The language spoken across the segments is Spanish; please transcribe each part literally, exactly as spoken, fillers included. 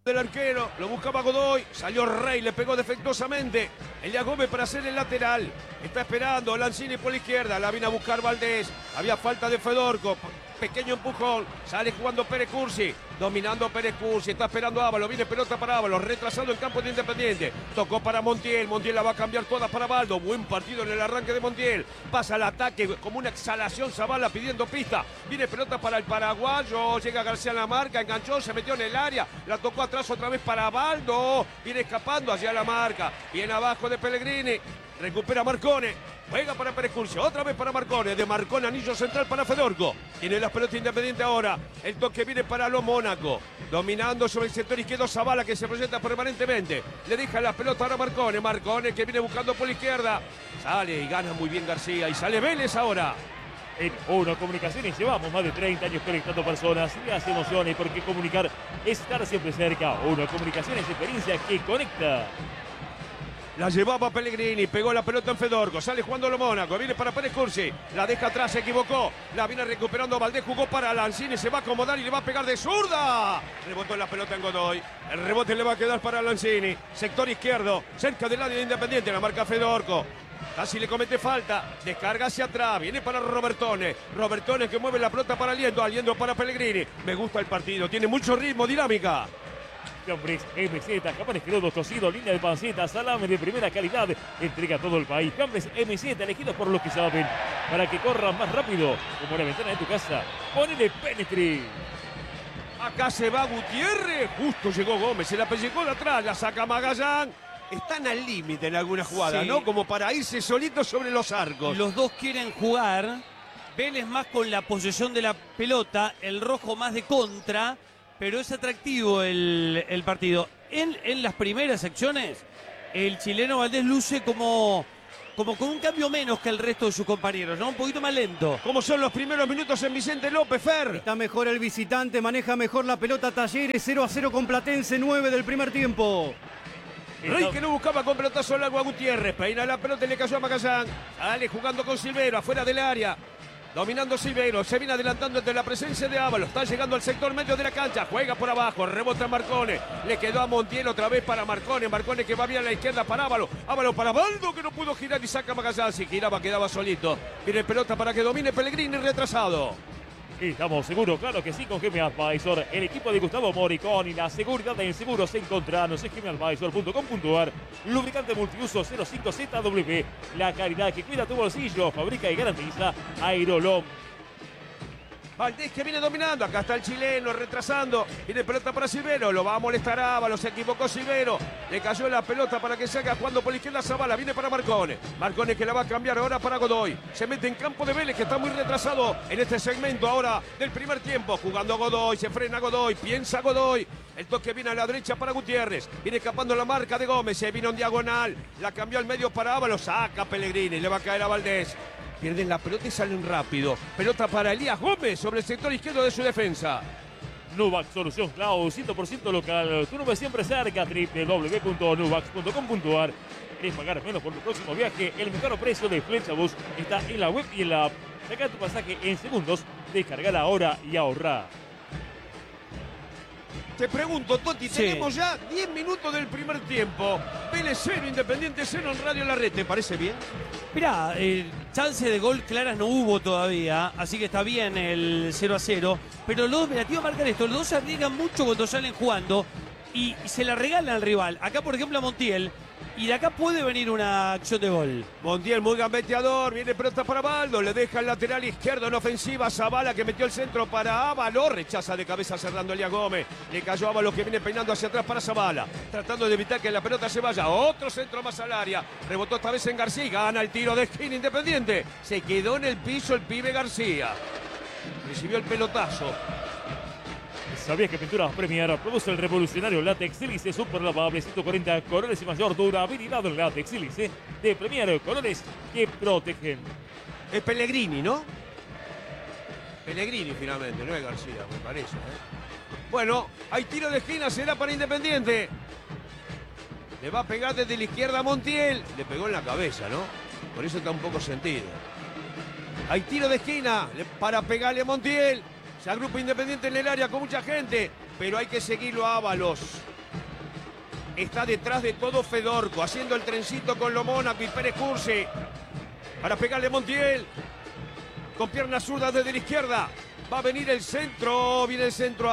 del arquero, lo buscaba Godoy, salió Rey, le pegó defectuosamente. Elia Gómez para hacer el lateral. Está esperando Lanzini por la izquierda, la viene a buscar Valdés. Había falta de Fedorco. Pequeño empujón, sale jugando Pérez Cursi, dominando Pérez Cursi, está esperando Ábalos, viene pelota para Ábalos, retrasado en campo de Independiente, tocó para Montiel, Montiel la va a cambiar toda para Baldo, buen partido en el arranque de Montiel, pasa al ataque como una exhalación, Zavala pidiendo pista, viene pelota para el paraguayo, llega García a la marca, enganchó, se metió en el área, la tocó atrás otra vez para Baldo, viene escapando hacia la marca, viene abajo de Pellegrini, recupera Marcone. Juega para Pérez Cursi, otra vez para Marcone, de Marcone, anillo central para Fedorco. Tiene la pelota Independiente ahora, el toque viene para lo Mónaco. Dominando sobre el sector izquierdo Zavala que se proyecta permanentemente. Le deja la pelota ahora a Marcone, Marcone que viene buscando por la izquierda. Sale y gana muy bien García y sale Vélez ahora. En Uno Comunicaciones llevamos más de treinta años conectando personas, las emociones, porque comunicar es estar siempre cerca. Uno Comunicaciones, experiencia que conecta. La llevaba Pellegrini, pegó la pelota en Fedorco, sale jugando lo Mónaco, viene para Pérez Cursi, la deja atrás, se equivocó, la viene recuperando Valdés, jugó para Lanzini, se va a acomodar y le va a pegar de zurda. Rebotó la pelota en Godoy, el rebote le va a quedar para Lanzini, sector izquierdo, cerca del área de Independiente, la marca Fedorco. Casi le comete falta, descarga hacia atrás, viene para Robertone, Robertone que mueve la pelota para Aliendo, Aliendo para Pellegrini. Me gusta el partido, tiene mucho ritmo, dinámica. Fiambres M Z, jamones crudos, cocido, línea de panceta, salame de primera calidad, entrega a todo el país. Fiambres M Z, elegidos por los que saben, para que corran más rápido, como la ventana de tu casa. Ponele Penetri. Acá se va Gutiérrez, justo llegó Gómez, se la pellizcó de atrás, la saca Magallán. Están al límite en alguna jugada, sí, ¿no? Como para irse solitos sobre los arcos. Los dos quieren jugar, Vélez más con la posesión de la pelota, el rojo más de contra. Pero es atractivo el, el partido. En, en las primeras acciones, el chileno Valdés luce como, como con un cambio menos que el resto de sus compañeros, ¿no? Un poquito más lento. ¿Cómo son los primeros minutos en Vicente López, Fer? Está mejor el visitante, maneja mejor la pelota Talleres, cero a cero con Platense, nueve del primer tiempo. Rey que no buscaba con pelotazo al agua Gutiérrez, peina la pelota y le cayó a Magallán. Sale jugando con Silvero, afuera del área. Dominando Silveiro, se viene adelantando desde la presencia de Ábalos, está llegando al sector medio de la cancha, juega por abajo, rebota Marcone, le quedó a Montiel otra vez para Marcone, Marcone que va bien a la izquierda para Ábalos, Ábalos para Baldo que no pudo girar y saca Magallán, si giraba quedaba solito, viene pelota para que domine Pellegrini retrasado. Estamos seguros, claro que sí, con G M Advisor, el equipo de Gustavo Moricón y la seguridad en seguros. Encontranos en g m advisor punto com punto a r. Lubricante multiuso cero cinco Z W, la calidad que cuida tu bolsillo, fabrica y garantiza Aerolom. Valdés que viene dominando, acá está el chileno retrasando, viene pelota para Silvero, lo va a molestar a Ábalos, se equivocó Silvero, le cayó la pelota para que se haga jugando por la izquierda Zavala, viene para Marcone, Marcone que la va a cambiar ahora para Godoy, se mete en campo de Vélez que está muy retrasado en este segmento ahora del primer tiempo, jugando Godoy, se frena Godoy, piensa Godoy, el toque viene a la derecha para Gutiérrez, viene escapando la marca de Gómez, se vino en diagonal, la cambió al medio para Ábalos, saca Pellegrini, le va a caer a Valdés. Pierden la pelota y salen rápido. Pelota para Elías Gómez sobre el sector izquierdo de su defensa. Nuvax Solución Cloud, cien por ciento local. Tu nube siempre cerca, w w w punto nuvax punto com punto a r. ¿Querés pagar menos por tu próximo viaje? El mejor precio de Flechabus está en la web y en la app. Saca tu pasaje en segundos, descargala ahora y ahorra. Te pregunto, Toti, sí. Tenemos ya diez minutos del primer tiempo. Vélez cero, Independiente cero en Radio La Red. ¿Te parece bien? Mirá, eh, chance de gol claras no hubo todavía, así que está bien el cero a cero. Pero los dos, mira, te iba a marcar esto, los dos se arriesgan mucho cuando salen jugando y, y se la regalan al rival. Acá, por ejemplo, a Montiel. Y de acá puede venir una acción de gol. Montiel muy gambeteador, viene pelota para Baldo, le deja el lateral izquierdo en ofensiva, Zavala que metió el centro para Ábalos, rechaza de cabeza cerrando Elías Gómez, le cayó Ábalos que viene peinando hacia atrás para Zavala, tratando de evitar que la pelota se vaya, otro centro más al área, rebotó esta vez en García, gana el tiro de esquina Independiente, se quedó en el piso el pibe García, recibió el pelotazo. ¿Sabías que Pinturas Premier produce el revolucionario látex sílice super lavable ciento cuarenta colores y mayor durabilidad del látex sílice de Premier, colores que protegen? Es Pellegrini, ¿no? Pellegrini finalmente, no es García, me parece. ¿eh? Bueno, hay tiro de esquina, será para Independiente. Le va a pegar desde la izquierda a Montiel. Le pegó en la cabeza, ¿no? Por eso está un poco sentido. Hay tiro de esquina para pegarle a Montiel. Se agrupa Independiente en el área con mucha gente. pero hay que seguirlo a Ábalos. Está detrás de todo Fedorco, haciendo el trencito con lo Mónaco y Pérez Cursi. Para pegarle Montiel. Con pierna zurda desde la izquierda. Va a venir el centro. Viene el centro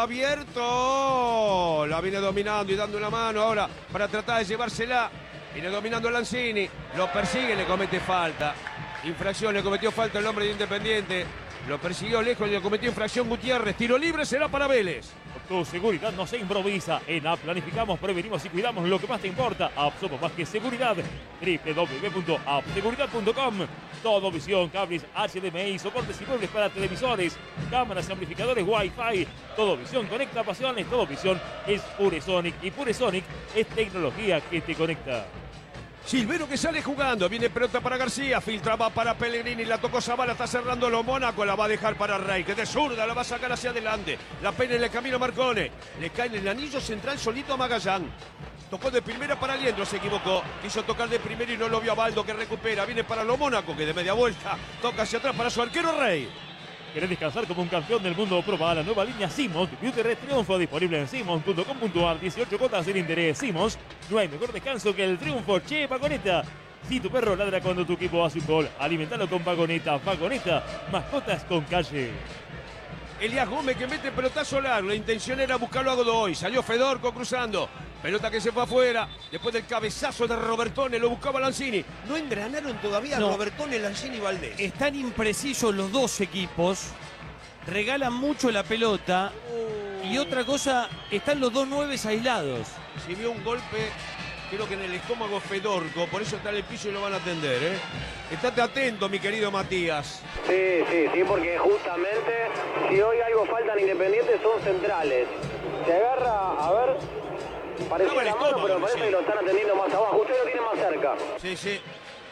abierto. La viene dominando y dando una mano ahora para tratar de llevársela. Viene dominando Lanzini. Lo persigue, le comete falta. Infracción, le cometió falta el hombre de Independiente. Lo persiguió lejos y le cometió infracción Gutiérrez. Tiro libre será para Vélez. Tu seguridad no se improvisa. En A P planificamos, prevenimos y cuidamos lo que más te importa. A P somos más que seguridad. doble u doble u doble u punto a p seguridad punto com. Todo visión, cables H D M I, soportes y muebles para televisores, cámaras, amplificadores, Wi-Fi. Todo visión conecta pasiones. Todo visión es Puresonic. Y Puresonic es tecnología que te conecta. Silvero que sale jugando, viene pelota para García, filtraba para Pellegrini, la tocó Zavala, está cerrando lo Mónaco, la va a dejar para Rey, que de zurda la va a sacar hacia adelante, la pena en el camino a Marcone, le cae en el anillo central solito a Magallán, tocó de primera para Liendro, se equivocó, quiso tocar de primera y no lo vio a Baldo que recupera, viene para lo Mónaco, que de media vuelta, toca hacia atrás para su arquero Rey. ¿Querés descansar como un campeón del mundo? Proba la nueva línea Simmons Beauty Red Triunfo, disponible en simmons punto com punto a r. dieciocho cuotas sin interés. Simmons, no hay mejor descanso que el triunfo. Che, Vagoneta. Si tu perro ladra cuando tu equipo hace un gol, alimentalo con Vagoneta. Vagoneta, mascotas con calle. Elías Gómez que mete pelotazo largo, la intención era buscarlo a Godoy, salió Fedorco cruzando, pelota que se fue afuera, después del cabezazo de Robertone, lo buscaba Lanzini, no engranaron todavía No. Robertone, Lanzini y Valdés. Están imprecisos los dos equipos, regalan mucho la pelota y otra cosa, están los dos nueves aislados. Si vio un golpe, creo que en el estómago Fedorco, por eso está en el piso y lo van a atender, ¿eh? Estate atento, mi querido Matías. Sí, sí, sí, porque justamente si hoy algo faltan Independientes son centrales. Se agarra, a ver, parecía Dame el la mano, estómago, pero parece sí. que lo están atendiendo más abajo. Usted lo tiene más cerca. Sí, sí.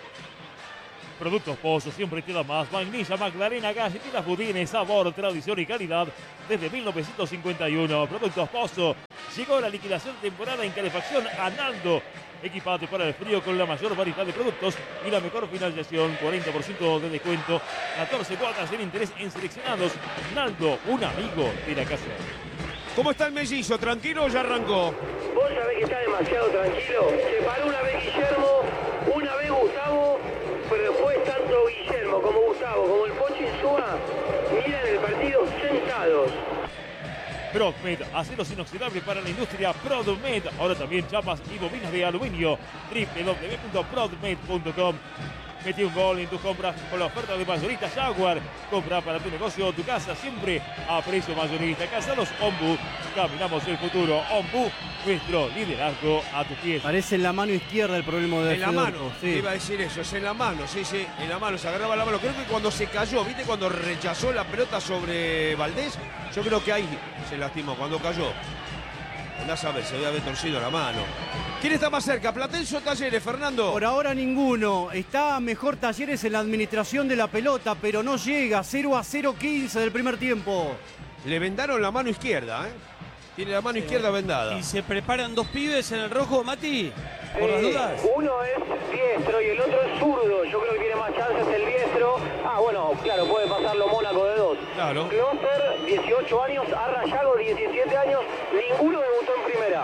Productos Pozo, siempre queda más. Vainilla, Magdalena, galletitas, budines, sabor, tradición y calidad desde mil novecientos cincuenta y uno. Productos Pozo. Llegó la liquidación de temporada en calefacción a Naldo. Equipate para el frío con la mayor variedad de productos y la mejor financiación. cuarenta por ciento de descuento. catorce cuotas sin interés en seleccionados. Naldo, un amigo de la casa. ¿Cómo está el mellizo? ¿Tranquilo o ya arrancó? Vos sabés que está demasiado tranquilo. Se paró una vez Guillermo, una vez Gustavo, pero después tanto Guillermo como Gustavo, como el Pocho Insúa, miran el partido sentados. Prodmed, aceros inoxidables para la industria Prodmed. Ahora también chapas y bobinas de aluminio. doble u doble u doble u punto prodmed punto com. Metí un gol en tus compras con la oferta de mayorista Jaguar. Compra para tu negocio o tu casa siempre a precio mayorista. Casados Ombu. Caminamos el futuro. Ombu, nuestro liderazgo a tus pies. Parece en la mano izquierda el problema de En la Fedorco, mano, sí. iba a decir eso, es en la mano, sí, sí, en la mano, se agarraba la mano. Creo que cuando se cayó, ¿viste? Cuando rechazó la pelota sobre Valdés, yo creo que ahí se lastimó, cuando cayó. Andás a ver, se había torcido la mano. ¿Quién está más cerca, Platense o Talleres, Fernando? Por ahora ninguno. Está mejor Talleres en la administración de la pelota, pero no llega. cero a cero quince del primer tiempo. Le vendaron la mano izquierda, ¿eh? Tiene la mano izquierda vendada. Y se preparan dos pibes en el rojo, Mati, por las Sí, dudas. uno es diestro y el otro es zurdo. Yo creo que tiene más chances el diestro. Ah, bueno, claro, puede pasarlo Mónaco de dos. Claro. Closer, dieciocho años, Arrayago, diecisiete años. Ninguno debutó en primera.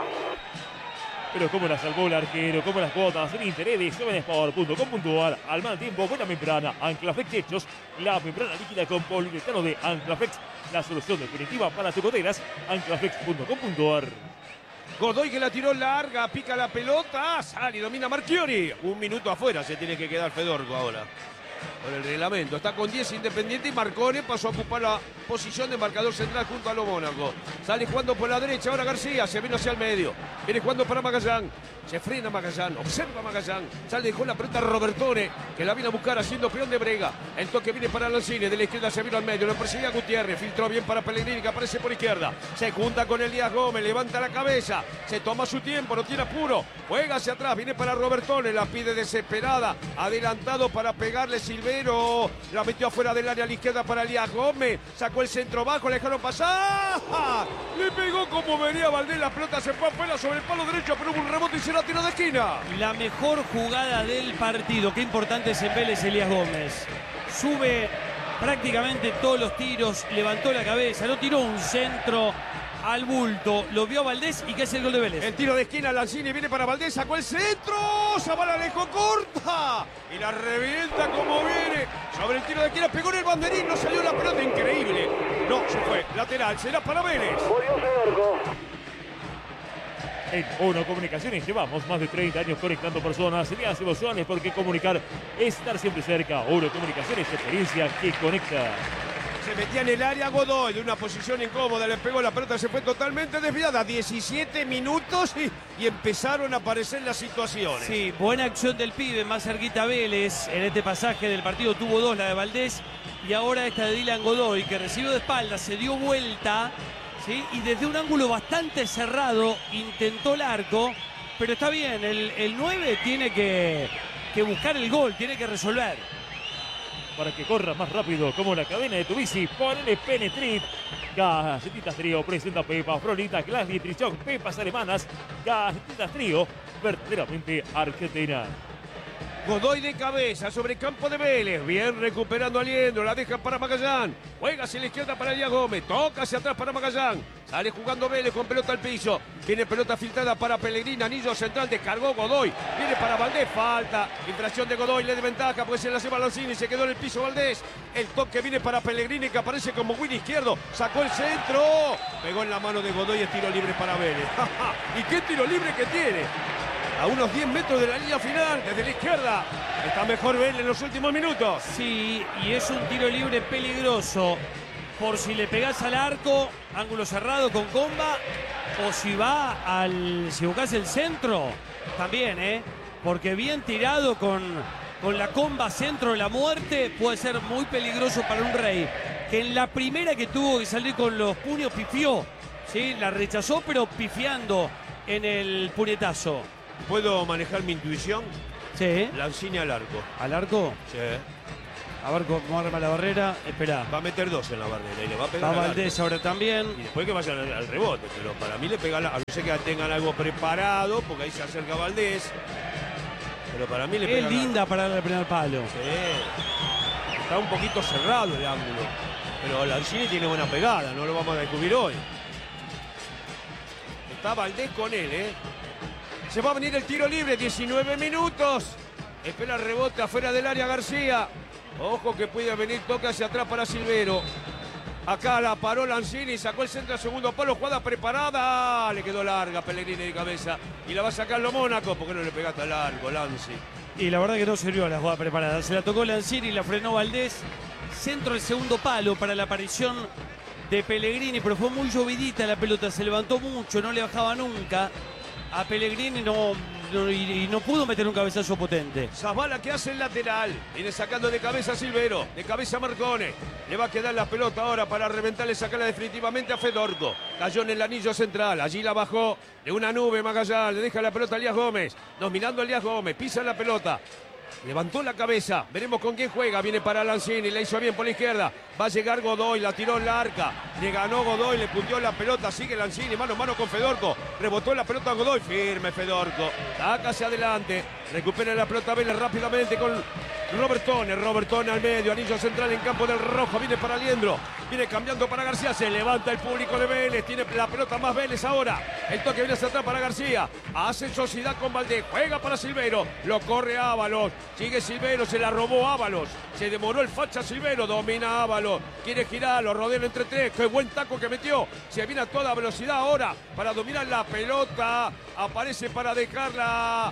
Pero cómo la salvó el arquero, cómo las cuotas en interés de seven sport punto com punto a r. Al mal tiempo, buena membrana, Anclaflex Hechos, la membrana líquida con poliuretano de Anclaflex, la solución definitiva para tus goteras, anclaflex punto com punto a r. Godoy que la tiró larga, pica la pelota, sale y domina Marchiori. Un minuto afuera se tiene que quedar Fedorco ahora. Por el reglamento. Está con diez Independiente y Marcone pasó a ocupar la posición de marcador central junto a lo Mónaco. Sale jugando por la derecha, ahora García, se vino hacia el medio. Viene jugando para Magallán. Se frena Magallán, observa Magallán. Sale, dejó la pelota a Robertone, que la vino a buscar haciendo peón de brega. El toque viene para Lanzini, de la izquierda se vino al medio. Lo perseguía Gutiérrez, filtró bien para Pellegrini, que aparece por izquierda. Se junta con Elías Gómez, levanta la cabeza. Se toma su tiempo, no tiene apuro. Juega hacia atrás, viene para Robertone, la pide desesperada. Adelantado para pegarle Silvero. La metió afuera del área a la izquierda para Elías Gómez. Sacó el centro bajo, le dejaron pasar. Le pegó como venía Valdés, la pelota se fue afuera sobre el palo derecho, pero hubo un rebote y será tiro de esquina. La mejor jugada del partido. Qué importante es en Vélez Elías Gómez. Sube prácticamente todos los tiros, levantó la cabeza, no tiró un centro al bulto, lo vio a Valdés y que es el gol de Vélez. El tiro de esquina, Lanzini viene para Valdés, sacó el centro, Zavala dejó corta y la revienta como viene. Sobre el tiro de esquina, pegó en el banderín, no salió la pelota, increíble. No, se fue, lateral, será para Vélez. Volvió Fedorco. En Ono Comunicaciones llevamos más de treinta años conectando personas, ideas y emociones, porque comunicar es estar siempre cerca. Ono Comunicaciones, experiencia que conecta. Se metía en el área Godoy de una posición incómoda, le pegó la pelota, se fue totalmente desviada. diecisiete minutos y, y empezaron a aparecer las situaciones. Sí, buena acción del pibe, más cerquita Vélez. En este pasaje del partido tuvo dos, la de Valdés y ahora esta de Dylan Godoy, que recibió de espalda, se dio vuelta, ¿sí? Y desde un ángulo bastante cerrado intentó el arco, pero está bien, el, el nueve tiene que, que buscar el gol, tiene que resolver. Para que corras más rápido como la cadena de tu bici, ponele Penetrit. Galletitas Trío presenta Pepa, Florita, Glass Nutrición, Pepas Alemanas. Galletitas Trío, verdaderamente argentina. Godoy de cabeza sobre campo de Vélez. Bien recuperando aliento. La deja para Magallán. Juega hacia la izquierda para Elías Gómez. Toca hacia atrás para Magallán. Sale jugando Vélez con pelota al piso. Viene pelota filtrada para Pellegrini. Anillo central. Descargó Godoy. Viene para Valdés. Falta. Infracción de Godoy. Le de ventaja porque se la lleva Lanzini. Se quedó en el piso Valdés. El toque viene para Pellegrini que aparece como win izquierdo. Sacó el centro. Pegó en la mano de Godoy. Es tiro libre para Vélez. ¿Y qué tiro libre que tiene? A unos diez metros de la línea final, desde la izquierda. Está mejor Vélez en los últimos minutos. Sí, y es un tiro libre peligroso. Por si le pegás al arco, ángulo cerrado con comba, o si va al. Si buscás el centro, también, ¿eh? Porque bien tirado con, con la comba centro de la muerte, puede ser muy peligroso para un Rey. Que en la primera que tuvo que salir con los puños pifió, ¿sí? La rechazó, pero pifiando en el puñetazo. ¿Puedo manejar mi intuición? Sí. Lanzini al arco. ¿Al arco? Sí. A ver cómo arma la barrera. Espera. Va a meter dos en la barrera y le va a pegar Va al Valdés arco. ahora también. Y después que vayan al, al rebote, pero para mí le pega, la, a no ser que tengan algo preparado, porque ahí se acerca Valdés. Pero para mí le pega. Es linda para darle el primer palo. Sí. Está un poquito cerrado el ángulo. Pero Lanzini tiene buena pegada, no lo vamos a descubrir hoy. Está Valdés con él, ¿eh? Se va a venir el tiro libre, diecinueve minutos. Espera el rebote afuera del área García. Ojo que puede venir, toque hacia atrás para Silvero. Acá la paró Lanzini, sacó el centro a segundo palo, jugada preparada. Le quedó larga Pellegrini de cabeza. Y la va a sacar lo Mónaco. ¿Por qué no le pegaste tan largo, Lanzi? Y la verdad que no sirvió la jugada preparada. Se la tocó Lanzini y la frenó Valdés. Centro el segundo palo para la aparición de Pellegrini, pero fue muy llovidita la pelota. Se levantó mucho, no le bajaba nunca. A Pellegrini no, no, y, y no pudo meter un cabezazo potente. Zavala que hace el lateral. Viene sacando de cabeza a Silvero. De cabeza a Marcone. Le va a quedar la pelota ahora para reventarle, sacarla definitivamente a Fedorco. Cayó en el anillo central. Allí la bajó de una nube Magallán. Le deja la pelota a Elías Gómez. Dominando a Elías Gómez. Pisa la pelota. Levantó la cabeza, veremos con quién juega. Viene para Lanzini, la hizo bien por la izquierda. Va a llegar Godoy, la tiró en la arca. Le ganó Godoy, le punteó la pelota. Sigue Lanzini, mano a mano con Fedorco. Rebotó la pelota a Godoy, firme Fedorco. Saca hacia adelante, recupera la pelota Vélez rápidamente con Robertone. Robertone al medio, anillo central en campo del rojo. Viene para Liendro, viene cambiando para García. Se levanta el público de Vélez, tiene la pelota más Vélez ahora. El toque viene hacia atrás para García. Hace sociedad con Valdés, juega para Silvero. Lo corre Ábalos. Sigue Silvero, se la robó Ábalos. Se demoró el facha Silvero, domina Ábalos. Quiere girar, lo rodea entre tres. Qué buen taco que metió. Se viene a toda velocidad ahora para dominar la pelota. Aparece para dejarla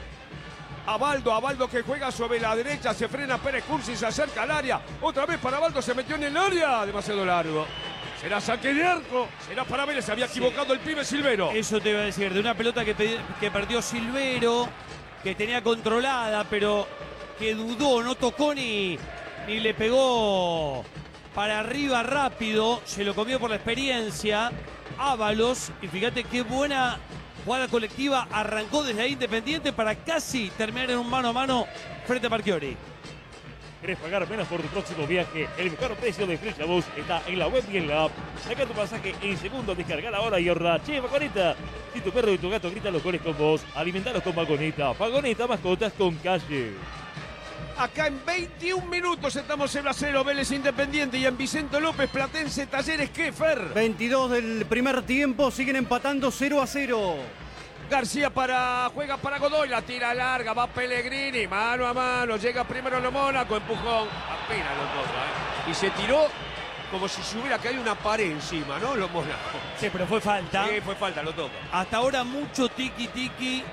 a Baldo. A Baldo que juega sobre la derecha. Se frena Pérez Cursi, se acerca al área. Otra vez para Baldo, se metió en el área. Demasiado largo. Será saque de arco. Será para Vélez. Se había equivocado sí. El pibe Silvero. Eso te iba a decir. De una pelota que, que perdió Silvero, que tenía controlada, pero que dudó, no tocó ni, ni le pegó para arriba rápido, se lo comió por la experiencia Ábalos, y fíjate qué buena jugada colectiva, arrancó desde ahí Independiente para casi terminar en un mano a mano frente a Marchiori. ¿Querés pagar menos por tu próximo viaje? El mejor precio de Flecha Bus está en la web y en la app. Saca tu pasaje en segundo, descargar ahora y ahorra. Che, Vagoneta, si tu perro y tu gato gritan los goles con vos, alimentalos con Vagoneta. Vagoneta, mascotas con calle. Acá en veintiún minutos estamos cero a cero, Vélez Independiente, y en Vicente López, Platense Talleres, ¿qué, Fer? veintidós del primer tiempo, siguen empatando cero a cero. García para, juega para Godoy, la tira larga, va Pellegrini, mano a mano, llega primero lo Mónaco, empujón, apenas lo toca, ¿eh? Y se tiró como si se hubiera caído una pared encima, ¿no? Los Mónaco. Sí, pero fue falta. Sí, fue falta, lo toca. Hasta ahora mucho tiki-tiki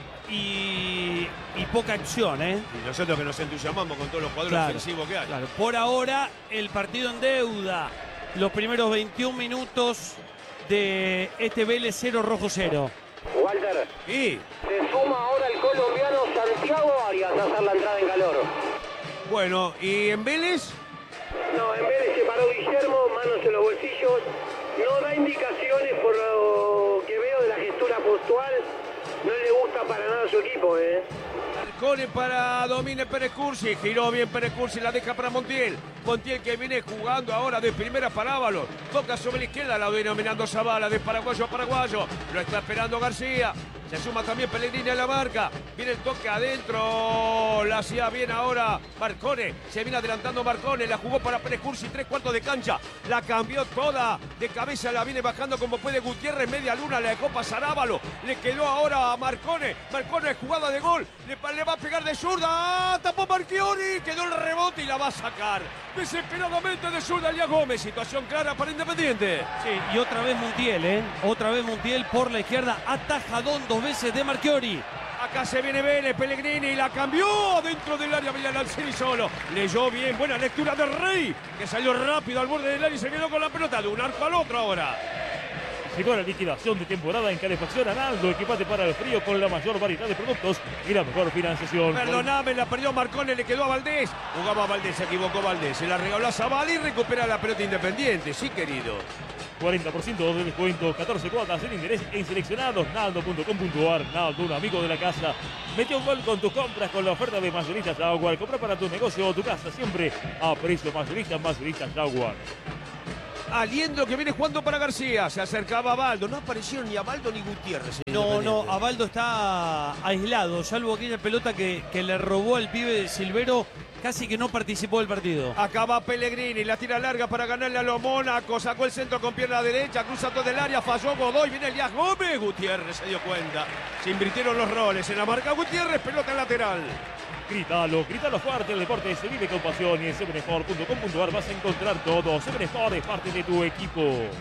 y, y poca acción, ¿eh? Y nosotros que nos entusiasmamos con todos los cuadros Claro, ofensivos que hay. claro. Por ahora, el partido en deuda. Los primeros veintiún minutos de este Vélez cero, Rojo cero. Walter, Y, se suma ahora el colombiano Santiago Arias a hacer la entrada en calor. bueno, ¿y en Vélez? No, en vez de se paró Guillermo, manos en los bolsillos. No da indicaciones por lo que veo de la gestura postual. No le gusta para nada a su equipo, ¿eh? Marcone para Domine Pérez Cursi, giró bien Pérez Cursi, la deja para Montiel. Montiel que viene jugando ahora de primera para Ábalos, toca sobre la izquierda, la viene dominando Zavala, de paraguayo a paraguayo, lo está esperando García. Se suma también Pellegrini a la marca. Viene el toque adentro. La hacía bien ahora Marcone. Se viene adelantando Marcone. La jugó para Pérez Cursi. Tres cuartos de cancha. La cambió toda. De cabeza la viene bajando como puede Gutiérrez. Media luna. La dejó pasar Ábalos. Le quedó ahora a Marcone. Marcone jugada de gol. Le, le va a pegar de zurda. ¡Ah! Tapó Marchiori. Quedó el rebote y la va a sacar. Desesperadamente de zurda Elías Gómez. Situación clara para Independiente. Sí, y otra vez Montiel, ¿eh? Otra vez Montiel por la izquierda. Atajadón dos veces de Marchiori. Acá se viene Vélez, Pellegrini la cambió dentro del área, Villalacini solo. Leyó bien, buena lectura de Rey, que salió rápido al borde del área y se quedó con la pelota de un arco al otro ahora. Llegó la liquidación de temporada en Calefacción Analdo, equipate para el frío con la mayor variedad de productos y la mejor financiación. Perdoname, la perdió Marcone, le quedó a Valdés. Jugaba Valdés, se equivocó Valdés. Se la regaló a Zavala y recupera la pelota Independiente. Sí, querido. cuarenta por ciento de descuento, catorce cuotas sin interés en seleccionados, naldo punto com punto ar. Naldo, un amigo de la casa. Mete un gol con tus compras con la oferta de Mayoristas Jaguar. Compra para tu negocio o tu casa siempre a precio mayorista, Mayoristas Jaguar. Aliendro que viene jugando para García. Se acercaba a Baldo. No aparecieron ni a Baldo ni Gutiérrez. No, no, Abaldo está aislado, salvo aquella pelota que, que le robó al pibe Silvero. Casi que no participó del partido. Acá va Pellegrini, la tira larga para ganarle a los Mónaco. Sacó el centro con pierna derecha, cruza todo el área, falló Godoy, viene Elías Gómez. Gutiérrez se dio cuenta. Se invirtieron los roles. En la marca Gutiérrez, pelota lateral. Grítalo, grítalo fuerte, el deporte se vive con pasión y en seven sport punto com punto ar vas a encontrar todo. seven Sport es parte de tu equipo.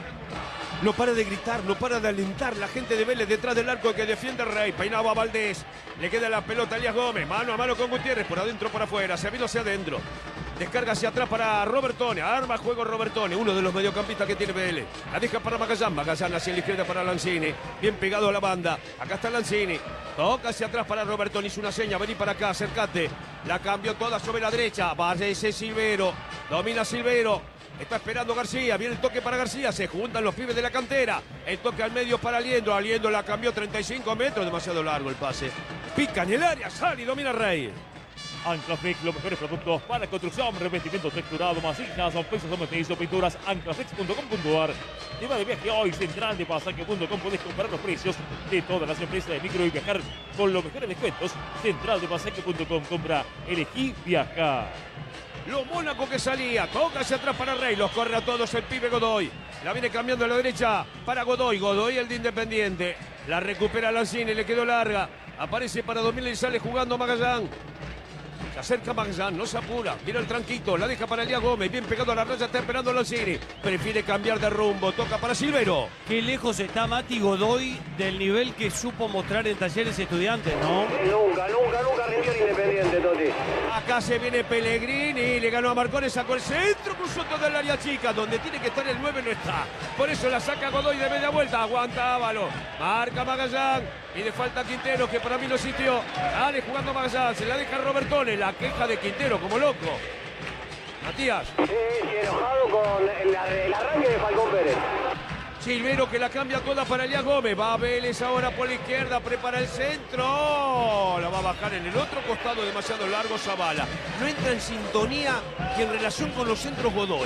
No para de gritar, no para de alentar la gente de Vélez detrás del arco que defiende el Rey. Peinaba a Valdés, le queda la pelota a Elías Gómez, mano a mano con Gutiérrez, por adentro, por afuera, se vino hacia adentro. Descarga hacia atrás para Robertone, arma juego Robertone, uno de los mediocampistas que tiene Vélez. La deja para Magallán, Magallán hacia la izquierda para Lanzini, bien pegado a la banda. Acá está Lanzini, toca hacia atrás para Robertone, hizo una seña, vení para acá, acércate. La cambió toda sobre la derecha, vaya ese Silvero, domina Silvero. Está esperando García, viene el toque para García, se juntan los pibes de la cantera. El toque al medio para Aliendro, Aliendro la cambió treinta y cinco metros, demasiado largo el pase. Pica en el área, sale y domina Rey. Anclaflex, los mejores productos para construcción, revestimiento texturado, masijas, pisos sometidos, pinturas, anclaflex punto com punto ar. Lleva de viaje hoy, central de pasaje punto com, podés comparar los precios de todas las empresas de micro y viajar con los mejores descuentos. central de pasaje punto com, compra, elegí, viaja. Los Mónaco que salía, toca hacia atrás para Rey, los corre a todos el pibe Godoy. La viene cambiando a la derecha para Godoy, Godoy el de Independiente. La recupera Lanzini, le quedó larga. Aparece para Domínguez y sale jugando Magallán. Se acerca Magallán, no se apura, mira el tranquito, la deja para Elías Gómez, bien pegado a la raya, está esperando Lanzini. Prefiere cambiar de rumbo, toca para Silvero. Qué lejos está Mati Godoy del nivel que supo mostrar en Talleres Estudiantes, ¿no? Nunca, nunca, nunca rindió el Independiente, Toti. Acá se viene Pellegrini, le ganó a Marcone, sacó el centro, cruzó todo el área chica, donde tiene que estar el nueve no está. Por eso la saca Godoy de media vuelta, aguanta Ábalos, marca Magallán, y de falta Quintero, que para mí no existió. Dale jugando Magallán, se la deja Robertone, la queja de Quintero como loco. Matías. Sí, sí, enojado con el, el arranque de Falcón Pérez. Silvero que la cambia toda para Elías Gómez. Va Vélez ahora por la izquierda, prepara el centro. La va a bajar en el otro costado, demasiado largo Zavala. No entra en sintonía y en relación con los centros Godoy.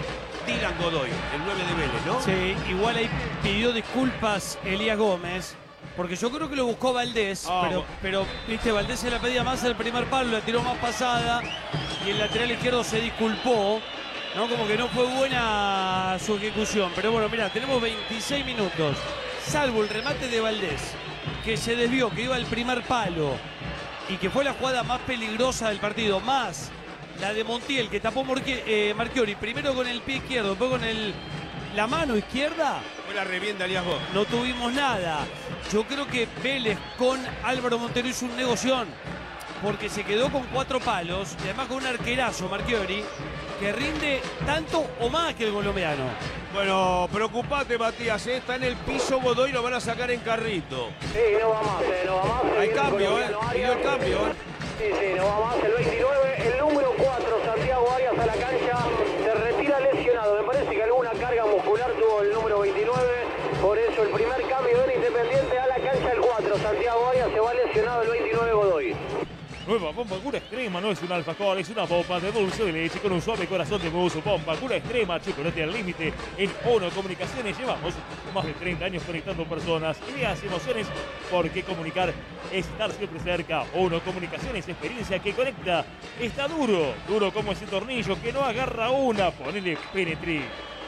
Dylan Godoy, el nueve de Vélez, ¿no? Sí, igual ahí pidió disculpas Elías Gómez Porque yo creo que lo buscó Valdés, Ah, pero, pero, viste, Valdés se la pedía más al primer palo, la tiró más pasada y el lateral izquierdo se disculpó, ¿no? Como que no fue buena su ejecución. Pero bueno, mira, tenemos veintiséis minutos, salvo el remate de Valdés, que se desvió, que iba al primer palo y que fue la jugada más peligrosa del partido, más la de Montiel, que tapó Morque, eh, Marchiori, primero con el pie izquierdo, después con el, la mano izquierda. Fue la revienta Elías Gómez. No tuvimos nada. Yo creo que Vélez con Álvaro Montero hizo un negoción, porque se quedó con cuatro palos y además con un arquerazo, Marchiori, que rinde tanto o más que el colombiano. Bueno, preocupate, Matías, ¿eh? Está en el piso Godoy, lo van a sacar en carrito. Sí, no va más, eh, no va más. Hay Viene el cambio, ¿eh? colombiano Pidió el Arias. cambio, ¿eh? Sí, sí, no va más. El veintinueve, el número cuatro, Santiago Arias a la cancha. Se retira lesionado. Me parece que alguna carga muscular tuvo el número veintinueve. Por eso el primer cambio del Independiente a la cancha el cuatro. Santiago Arias se va lesionado el veintinueve Godoy. Nueva bomba Cura Extrema, no es un alfajor, es una bomba de dulce de leche con un suave corazón de mousse. Bomba Cura Extrema, chocolate al límite. En ONO Comunicaciones llevamos más de treinta años conectando personas, ideas y emociones, porque comunicar es estar siempre cerca. ONO Comunicaciones, experiencia que conecta. Está duro, duro como ese tornillo que no agarra una. Ponele Penetri.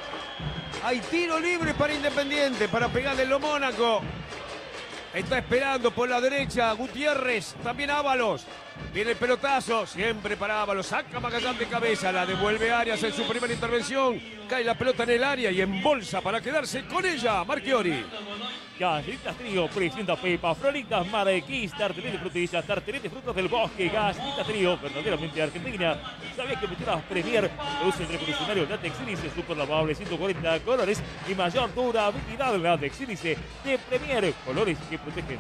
Hay tiro libre para Independiente, para pegarle lo Mónaco. Está esperando por la derecha Gutiérrez, también Ábalos. Viene el pelotazo, siempre para Ábalos. Saca Magallán de cabeza, la devuelve Arias en su primera intervención. Cae la pelota en el área y embolsa para quedarse con ella, Marchiori. Galletitas Trío presenta Pepa, Floritas Marquís, tartelete de frutillas, tartelete de frutos del bosque, Galletitas Trío, verdaderamente argentina. ¿Sabías que Metidas Premier produce el revolucionario látex sílice super lavable, ciento cuarenta colores y mayor durabilidad? Látex sílice de Premier, colores que protegen.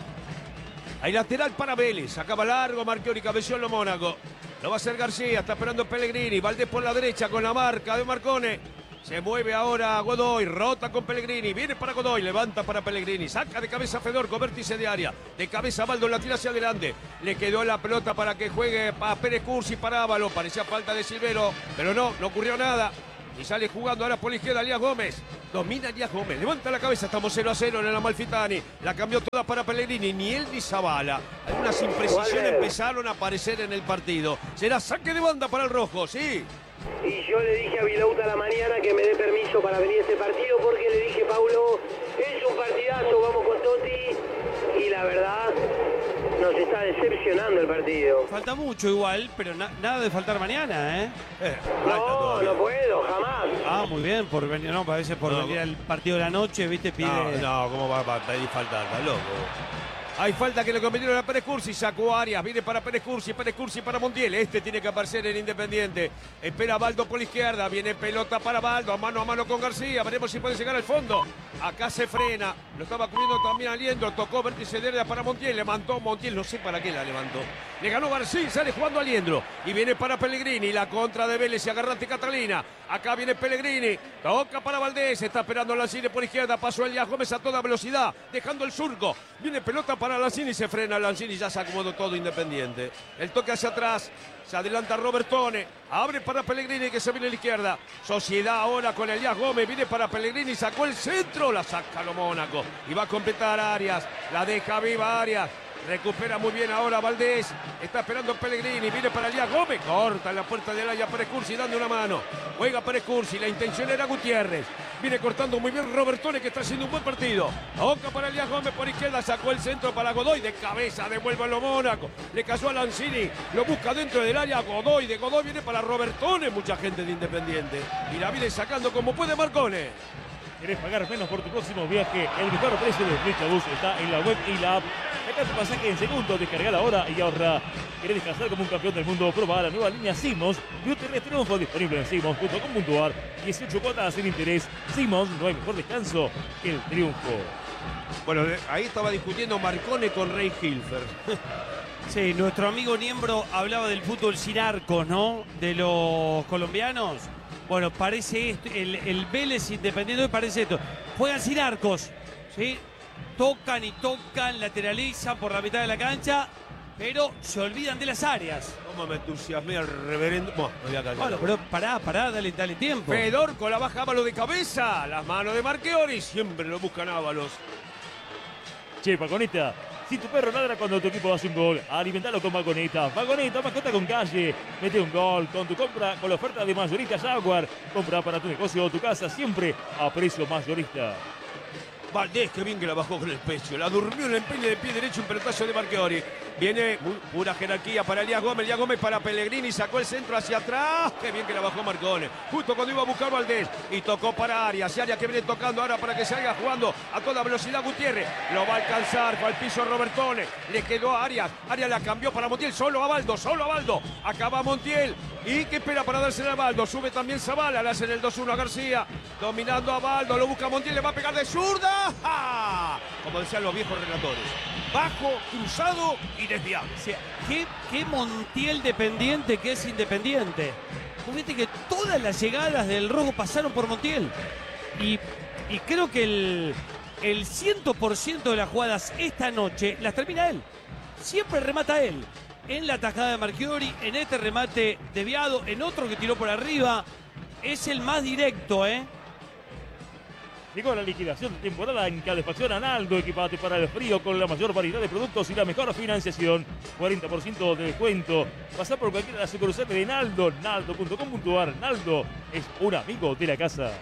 Hay lateral para Vélez, acaba largo, Marchiori, cabeció en lo Mónaco. Lo va a hacer García, está esperando Pellegrini, Valdés por la derecha con la marca de Marcone. Se mueve ahora Godoy, rota con Pellegrini, viene para Godoy, levanta para Pellegrini, saca de cabeza Fedorco, vértice de área, de cabeza Baldo, la tira hacia adelante, le quedó la pelota para que juegue a Pérez Cursi para Ávalo, parecía falta de Silvero, pero no, no ocurrió nada. Y sale jugando ahora por la izquierda Elías Gómez. Domina Elías Gómez. Levanta la cabeza. Estamos cero a cero en el Amalfitani. La cambió toda para Pellegrini. Ni él ni Zabala. Algunas imprecisiones empezaron a aparecer en el partido. Será saque de banda para el rojo. Sí. Y yo le dije a Vilauta a la mañana que me dé permiso para venir a este partido porque le dije, Paulo, es un partidazo, vamos con Totti. Y la verdad, nos está decepcionando el partido. Falta mucho igual, pero na nada de faltar mañana, ¿eh? Eh, No, no puedo, jamás. Ah, muy bien, por venir, no, a veces por No, venir al partido de la noche, viste, pide... No, no, ¿cómo va a pedir falta? Está loco. Hay falta que le cometieron a Pérez Cursi, sacó Arias, viene para Pérez Cursi, Pérez Cursi para Montiel, este tiene que aparecer en Independiente, espera Baldo por la izquierda, viene pelota para Baldo, mano a mano con García, veremos si puede llegar al fondo, acá se frena, lo estaba cubriendo también Aliendro, tocó vértice de área para Montiel, levantó Montiel, no sé para qué la levantó, le ganó García, sale jugando Aliendro, y viene para Pellegrini, la contra de Vélez y agarrante Catalina, acá viene Pellegrini, toca para Valdés, está esperando Lanzini por izquierda, pasó Elías Gómez a toda velocidad, dejando el surco, viene pelota para Lanzini, se frena Lanzini, ya se acomodó todo Independiente. El toque hacia atrás, se adelanta Robertone, abre para Pellegrini que se viene a la izquierda. Sociedad ahora con Elías Gómez, viene para Pellegrini, sacó el centro, la saca lo Mónaco. Y va a completar Arias, la deja viva Arias. Recupera muy bien ahora Valdés. Está esperando Pellegrini. Viene para Elías Gómez. Corta en la puerta del área Pérez Cursi dando una mano. Juega Pérez Cursi. La intención era Gutiérrez. Viene cortando muy bien Robertone que está haciendo un buen partido. Toca para Elías Gómez por izquierda. Sacó el centro para Godoy. De cabeza devuelve a lo Mónaco. Le cayó a Lanzini. Lo busca dentro del área Godoy. De Godoy viene para Robertone. Mucha gente de Independiente. Y la viene sacando como puede Marcone. ¿Querés pagar menos por tu próximo viaje? El mejor precio de Flechabus está en la web y la app. Saca tu pasaje en segundos, descarga ahora y ahorra. ¿Querés descansar como un campeón del mundo? Proba la nueva línea Simons y obtener triunfo disponible en simons punto com punto ar. dieciocho cuotas sin interés. Simons, no hay mejor descanso que el triunfo. Bueno, ahí estaba discutiendo Marcone con Rey Hilfer. Sí, nuestro amigo Niembro hablaba del fútbol sin arcos, ¿no? De los colombianos. Bueno, parece esto, el, el Vélez Independiente parece esto. Juegan sin arcos, ¿sí? Tocan y tocan, lateralizan por la mitad de la cancha, pero se olvidan de las áreas. ¿Cómo me entusiasmé al reverendo? Bueno, me voy a callar. Bueno, pero pará, pará, dale, dale tiempo. Fedorco la baja Ábalos de cabeza. Las manos de Marchiori. Siempre lo buscan Ábalos. Che, Vagoneta, si tu perro ladra cuando tu equipo hace un gol, alimentalo con Vagoneta. Vagoneta, mascota con calle. Mete un gol con tu compra con la oferta de mayorista Jaguar. Compra para tu negocio o tu casa siempre a precio mayorista. Valdés, que bien que la bajó con el pecho. La durmió en el empeine de pie derecho, un pelotazo de Marchiori. Viene muy, pura jerarquía para Elías Gómez. Elías Gómez para Pellegrini. Sacó el centro hacia atrás. Qué bien que la bajó Marcone. Justo cuando iba a buscar Valdés. Y tocó para Arias. Y Arias que viene tocando ahora para que salga jugando a toda velocidad Gutiérrez. Lo va a alcanzar. Fue al piso Robertone. Le quedó a Arias. Arias la cambió para Montiel. Solo a Baldo. Solo a Baldo. Acaba Montiel. Y que espera para dársela a Baldo. Sube también Zavala. Le hacen el dos uno a García. Dominando a Baldo. Lo busca Montiel. Le va a pegar de zurda. ¡Ja! Como decían los viejos relatores. Bajo, cruzado y desviado. O sea, ¿qué, qué Montiel dependiente que es Independiente? Fíjate que todas las llegadas del Rojo pasaron por Montiel. Y, y creo que el, el cien por ciento de las jugadas esta noche las termina él. Siempre remata él. En la tajada de Marchiori, en este remate desviado, en otro que tiró por arriba. Es el más directo, ¿eh? Llegó la liquidación de temporada en Calefacción Analdo. Equipate para el frío con la mayor variedad de productos y la mejor financiación. cuarenta por ciento de descuento. Pasar por cualquiera de las sucursales de Naldo. Naldo punto com punto ar. Naldo es un amigo de la casa.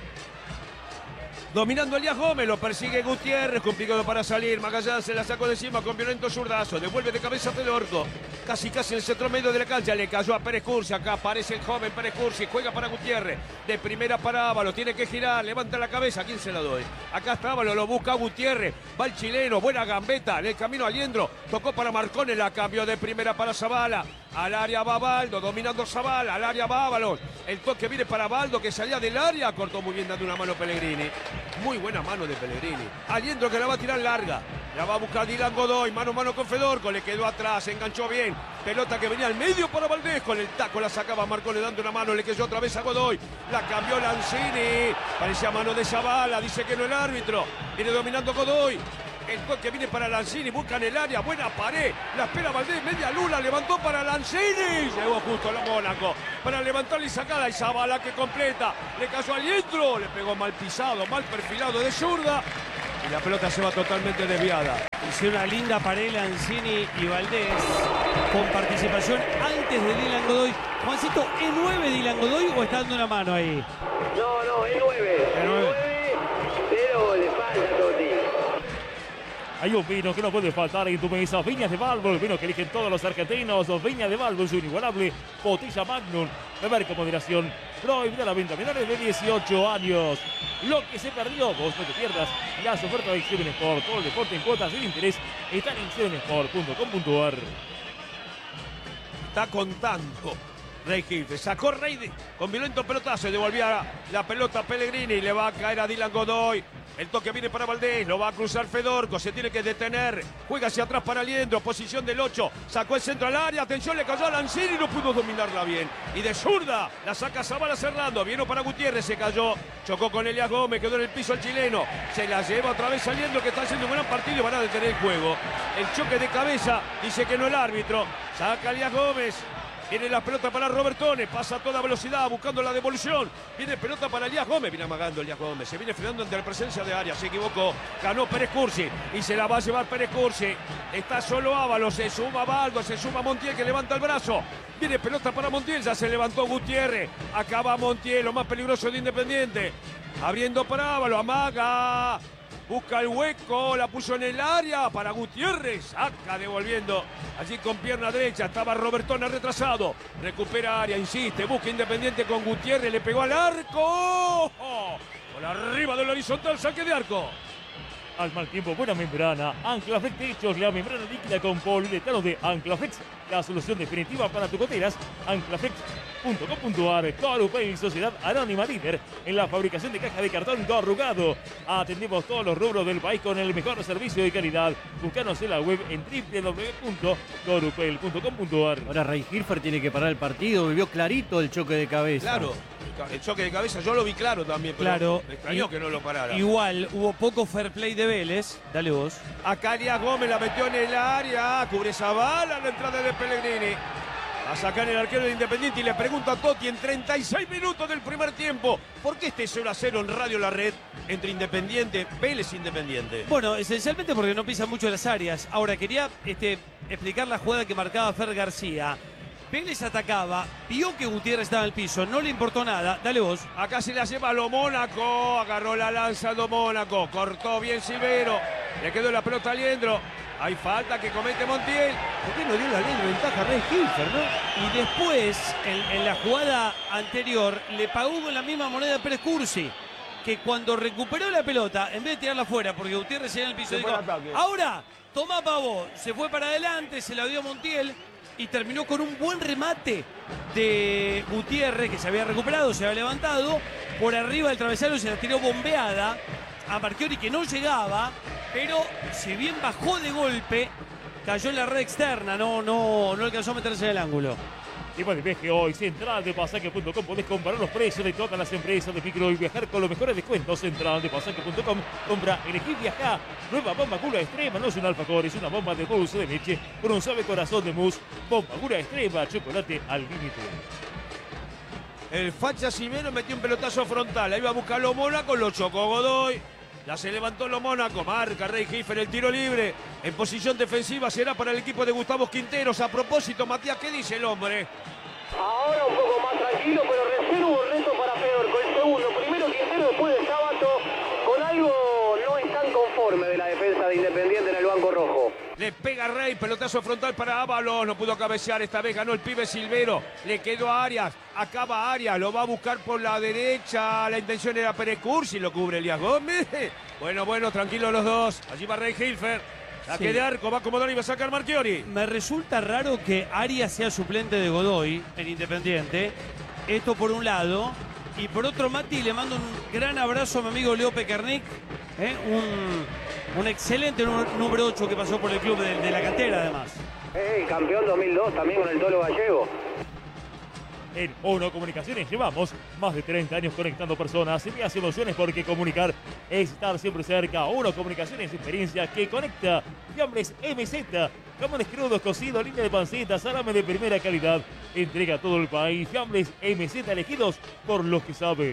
Dominando Elías Gómez, lo persigue Gutiérrez, complicado para salir. Magallanes se la sacó de encima con violento zurdazo. Devuelve de cabeza a Fedorco. Casi, casi en el centro medio de la cancha. Le cayó a Pérez Cursi. Acá aparece el joven Pérez Cursi. Juega para Gutiérrez. De primera para Ábalos. Tiene que girar. Levanta la cabeza. ¿A quién se la doy? Acá está Ábalos. Lo busca Gutiérrez. Va el chileno. Buena gambeta. En el camino a Liendro. Tocó para Marcone. La cambió de primera para Zavala. Al área va Baldo. Dominando Zavala. Al área va Ábalos. El toque viene para Baldo que salía del área. Cortó muy bien dando una mano Pellegrini. Muy buena mano de Pellegrini. Aliendro que la va a tirar larga. La va a buscar Dylan Godoy. Mano a mano con Fedorco. Le quedó atrás. Se enganchó bien. Pelota que venía al medio para Valdés. Con el taco la sacaba Marco le dando una mano. Le quedó otra vez a Godoy. La cambió Lanzini. Parecía mano de Zavala. Dice que no el árbitro. Viene dominando Godoy. El toque viene para Lanzini. Buscan el área. Buena pared. La espera Valdés. Media luna. Levantó para Lanzini. Llegó justo a Mónaco. Para levantarle y sacarla. Y Zavala que completa. Le cayó al Liendro. Le pegó mal pisado. Mal perfilado de zurda. Y la pelota se va totalmente desviada. Hicieron una linda pared Lanzini y Valdés. Con participación antes de Dylan Godoy. Juancito, ¿es nueve Dylan Godoy o está dando una mano ahí? No, no, es nueve. Es nueve, pero le falta Totti. Hay un vino que no puede faltar en tu mesa. Viñas de Balbo, el vino que eligen todos los argentinos. Viñas de Balbo, su inigualable botella Magnum. Beber con moderación. Prohibida la venta a menores de dieciocho años. Lo que se perdió, vos no te pierdas las ofertas de Seven Sport. Todo el deporte en cuotas sin interés están en seven sport punto com punto ar. Está contando Rey Gilfe. Sacó Rey con violento pelotazo. Y devolvía la pelota a Pellegrini. Le va a caer a Dylan Godoy. El toque viene para Valdés, lo va a cruzar Fedorco, se tiene que detener, juega hacia atrás para Liendro, posición del ocho, sacó el centro al área, atención, le cayó a Lanzini y no pudo dominarla bien. Y de zurda, la saca Zavala cerrando, vino para Gutiérrez, se cayó, chocó con Elías Gómez, quedó en el piso el chileno, se la lleva otra vez a Liendro que está haciendo un gran partido y van a detener el juego. El choque de cabeza, dice que no el árbitro, saca Elías Gómez. Viene la pelota para Robertone, pasa a toda velocidad buscando la devolución. Viene pelota para Elías Gómez, viene amagando Elías Gómez. Se viene frenando ante la presencia de Arias, se equivocó. Ganó Pérez Cursi y se la va a llevar Pérez Cursi. Está solo Ábalos, se suma Baldo, se suma Montiel que levanta el brazo. Viene pelota para Montiel, ya se levantó Gutiérrez. Acaba Montiel, lo más peligroso de Independiente. Abriendo para Ábalos, amaga. Busca el hueco, la puso en el área para Gutiérrez. Saca devolviendo allí con pierna derecha. Estaba Robertone retrasado. Recupera área, insiste. Busca Independiente con Gutiérrez. Le pegó al arco. Por arriba del horizontal, saque de arco. Al mal tiempo, buena membrana. Anclaflex Techos, la membrana líquida con poliuretano de Anclaflex. La solución definitiva para tus goteras. Anclaflex punto com punto ar. Corupel, Sociedad Anónima líder en la fabricación de cajas de cartón corrugado. Atendemos todos los rubros del país con el mejor servicio de calidad. Búscanos en la web en doble u doble u doble u punto corupel punto com punto ar. Ahora Rey Gilfer tiene que parar el partido. Vivió clarito el choque de cabeza. Claro, el choque de cabeza yo lo vi claro también, pero claro, me extrañó que no lo parara. Igual hubo poco fair play de Vélez. Dale vos. Acá Elías Gómez la metió en el área. Cubre Zavala la entrada de Pellegrini. A sacar el arquero de Independiente y le pregunta a Totti en treinta y seis minutos del primer tiempo. ¿Por qué este cero a cero en Radio La Red entre Independiente, Vélez Independiente? Bueno, esencialmente porque no pisan mucho las áreas. Ahora, quería este, explicar la jugada que marcaba Fer García. Vélez atacaba, vio que Gutiérrez estaba en el piso, no le importó nada. Dale vos. Acá se la lleva Lo Mónaco, agarró la lanza Lo Mónaco, cortó bien Silvero, le quedó la pelota a Liendro. Hay falta que comete Montiel. ¿Por qué no dio la ley de ventaja a Rey Hilfer, no? Y después, en, en la jugada anterior, le pagó con la misma moneda a Pérez Cursi, que cuando recuperó la pelota, en vez de tirarla afuera, porque Gutiérrez se en el piso, dijo, ahora, toma Pavó. Se fue para adelante, se la dio a Montiel y terminó con un buen remate de Gutiérrez, que se había recuperado, se había levantado, por arriba del travesaño se la tiró bombeada a Marchiori, que no llegaba, pero si bien bajó de golpe, cayó en la red externa, no, no, no alcanzó a meterse en el ángulo. Y para el viaje hoy, central de pasaje punto com, podés comparar los precios de todas las empresas de micro y viajar con los mejores descuentos. Central de pasaje punto com, compra, elegí viajar. Nueva bomba Gula Extrema, no es un alfajor, es una bomba de dulce de leche con un suave corazón de mousse. Bomba Gula Extrema, chocolate al límite. El facha Silvero metió un pelotazo frontal, ahí va a buscarlo Mónaco, lo chocó Godoy. Ya se levantó Lo Mónaco, marca Rey Hilfer el tiro libre. En posición defensiva será para el equipo de Gustavo Quinteros. A propósito, Matías, ¿qué dice el hombre? Ahora un poco más tranquilo, pero recién hubo reto para Fedor con el segundo. Primero Quintero, después de Sábato. Con algo no están conformes de la defensa de Independiente en el banco rojo. Le pega Rey, pelotazo frontal para Ábalos, no pudo cabecear, esta vez ganó el pibe Silvero, le quedó a Arias, acaba Arias, lo va a buscar por la derecha, la intención era Pérez Cursi, lo cubre Elías Gómez. Bueno, bueno, tranquilos los dos, allí va Rey Hilfer, saque Sí. de arco, va a acomodar y va a sacar Marchiori. Me resulta raro que Arias sea suplente de Godoy en Independiente, esto por un lado, y por otro, Mati, le mando un gran abrazo a mi amigo Leo Pekernik, ¿eh? un, un excelente número ocho que pasó por el club de, de la cantera, además. Hey, campeón dos mil dos también con el Tolo Gallego. En Uno Comunicaciones llevamos más de treinta años conectando personas y vías emociones, porque comunicar es estar siempre cerca. Uno Comunicaciones, experiencia que conecta. Fiambres M Z, jamones crudos, cocidos, línea de panceta, salame de primera calidad. Entrega a todo el país. Fiambres M Z, elegidos por los que saben.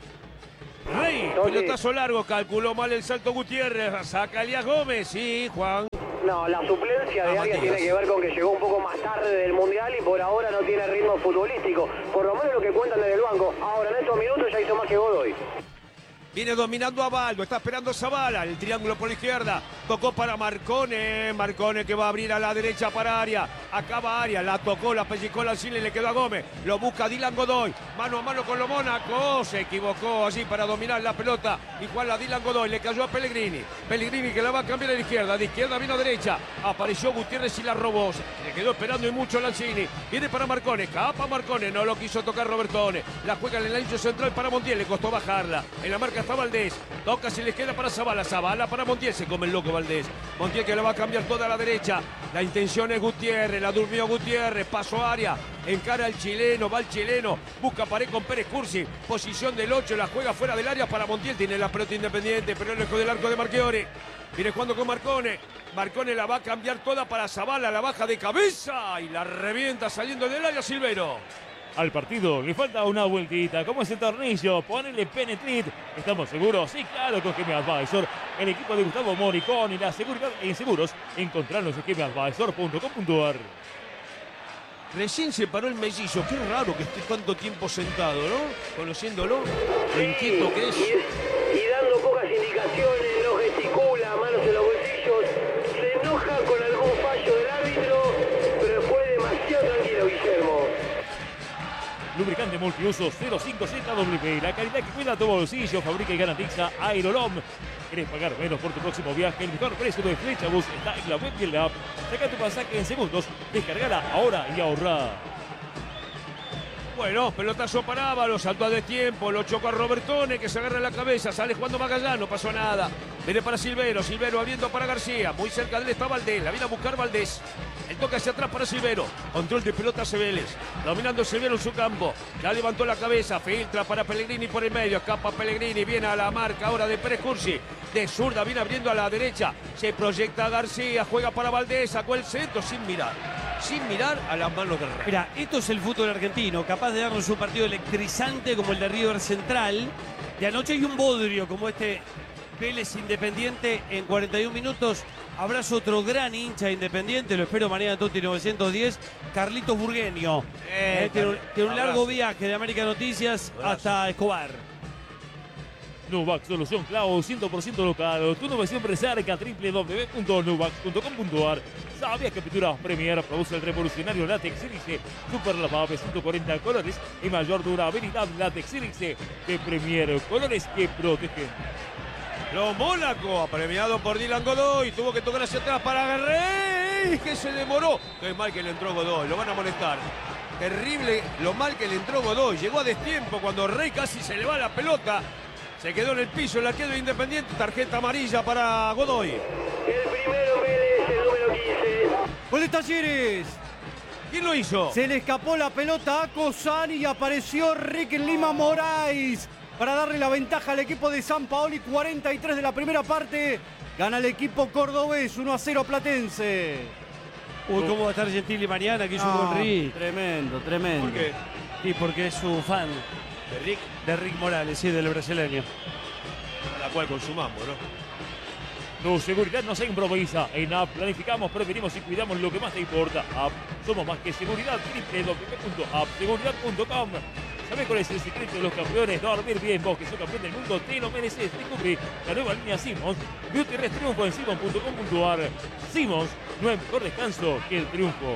Rey, Toti. pelotazo largo, calculó mal el salto Gutiérrez, saca Elías Gómez, sí, Juan. No, la suplencia de Ah, Arias Matías. tiene que ver con que llegó un poco más tarde del Mundial y por ahora no tiene ritmo futbolístico. Por lo menos lo que cuentan desde el banco. Ahora en estos minutos ya hizo más que Godoy. Viene dominando a Baldo, está esperando Zavala, el triángulo por la izquierda, tocó para Marcone, Marcone que va a abrir a la derecha para Arias, acaba Arias, la tocó, la pellizcó la Alcine, le quedó a Gómez, lo busca Dylan Godoy, mano a mano con Lo Mónaco, se equivocó allí para dominar la pelota, igual a Dylan Godoy, le cayó a Pellegrini, Pellegrini que la va a cambiar a la izquierda, de izquierda vino a derecha, apareció Gutiérrez y la robó, le quedó esperando y mucho Lanzini, viene para Marcone, capa Marcone, no lo quiso tocar Robertone, la juega en el ancho central para Montiel, le costó bajarla, en la marca está Valdés, toca si le queda para Zavala, Zavala para Montiel, se come el loco Valdés, Montiel que la va a cambiar toda a la derecha, la intención es Gutiérrez, la durmió Gutiérrez, pasó área, encara al chileno, va el chileno, busca pared con Pérez Cursi, posición del ocho, la juega fuera del área para Montiel, tiene la pelota Independiente, pero lejos del arco de Marchiori, viene jugando con Marcone, Marcone la va a cambiar toda para Zavala, la baja de cabeza y la revienta saliendo del área Silvero. Al partido le falta una vueltita. ¿Cómo es el tornillo? Ponele Penetrit. ¿Estamos seguros? Sí, claro, con G M Advisor. El equipo de Gustavo Moricón y la seguridad en seguros. Encontrarnos en G M Advisor punto com punto ar. Recién se paró el mellizo, qué raro que esté tanto tiempo sentado, ¿no? Conociéndolo, lo inquieto que es. Y, y dando pocas indicaciones, no gesticula, manos en los bolsillos, se enoja con algún fallo del árbitro, pero fue demasiado tranquilo, Guillermo. Lubricante multiuso cero cinco Z W. La calidad que cuida tu bolsillo. Fabrica y garantiza Aerolom. ¿Querés pagar menos por tu próximo viaje? El mejor precio de Flechabus está en la web y en la app. Saca tu pasaje en segundos. Descargala ahora y ahorrá. Bueno, pelotazo para Ábalos, saltó a destiempo, lo chocó a Robertone, que se agarra en la cabeza, sale jugando Magallán, no pasó nada. Viene para Silvero, Silvero abriendo para García, muy cerca de él está Valdés, la viene a buscar Valdés. El toque hacia atrás para Silvero, control de pelota hace Vélez, dominando Silvero en su campo, ya levantó la cabeza, filtra para Pellegrini por el medio, escapa Pellegrini, viene a la marca ahora de Pérez Cursi, de zurda, viene abriendo a la derecha, se proyecta García, juega para Valdés, sacó el centro sin mirar. sin mirar a las manos del Rey. Mira, esto es el fútbol argentino, capaz de darnos un partido electrizante como el de River Central. De anoche hay un bodrio como este Vélez Independiente en cuarenta y un minutos. Abrazo otro gran hincha de Independiente, lo espero mañana en Toti novecientos diez, Carlitos Burgueño. Eh, Eh, tiene, un, tiene un largo abrazo. viaje de América Noticias Abrazo. hasta Escobar. Nubax, solución cloud cien por ciento local. Tu nube siempre cerca, doble u doble u doble u punto nubax punto com punto a r. ¿Sabías que Pinturas Premier produce el revolucionario látex Sílice Super lavable ciento cuarenta colores y mayor durabilidad látex Sílice de Premier? Colores que protegen. Lo Mónaco, apremiado por Dylan Godoy, tuvo que tocar hacia atrás para Rey, que se demoró. Qué mal que le entró Godoy, lo van a molestar. Terrible lo mal que le entró Godoy. Llegó a destiempo cuando Rey casi se le va la pelota. Se quedó en el piso el arquero Independiente, tarjeta amarilla para Godoy. El primero Vélez, el número quince. Gol de Talleres. ¿Quién lo hizo? Se le escapó la pelota a Cosani y apareció Rick Lima Moraes para darle la ventaja al equipo de San Paoli. cuarenta y tres de la primera parte. Gana el equipo cordobés, uno a cero Platense. Uy, ¿cómo va a estar Gentili mañana? Que hizo un No, gol Rick. tremendo, tremendo. ¿Por qué? Y porque es su fan De Rick, de Rick Morales, sí, del brasileño. a la cual consumamos, ¿no? Tu seguridad no se improvisa. En A P planificamos, prevenimos y cuidamos lo que más te importa. A P, somos más que seguridad. doble u doble u doble u punto a p seguridad punto com. ¿Sabés cuál es el secreto de los campeones? Dormir bien. Vos que sos campeón del mundo, te lo mereces. Descubrí la nueva línea Simmons. Beauty Rest triunfo en simmons punto com punto a r. Simmons, no hay mejor descanso que el triunfo.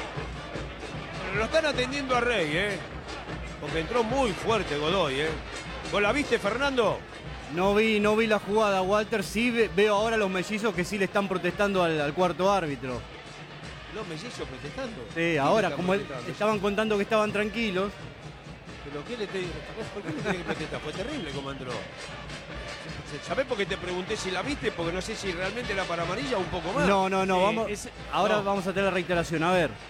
Pero lo están atendiendo a Rey, ¿eh? Porque entró muy fuerte Godoy, ¿eh? ¿Vos la viste, Fernando? No vi, no vi la jugada, Walter. Sí ve- veo ahora los mellizos que sí le están protestando al, al cuarto árbitro. Los mellizos protestando. Sí, ¿Quién ahora, está como él- protestando? estaban contando que estaban tranquilos. ¿Pero qué le te... ¿Por qué le tiene que protestar? Fue terrible como entró. ¿Sabés por qué te pregunté si la viste? Porque no sé si realmente era para amarilla o un poco más. No, no, no, Sí, vamos. es- ahora no. vamos a tener la reiteración, a ver.